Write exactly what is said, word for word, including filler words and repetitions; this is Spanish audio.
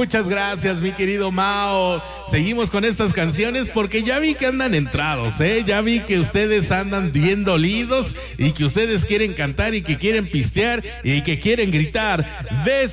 Muchas gracias, mi querido Mao. Seguimos con estas canciones porque ya vi que andan entrados, ¿eh? Ya vi que ustedes andan bien dolidos y que ustedes quieren cantar y que quieren pistear y que quieren gritar. Des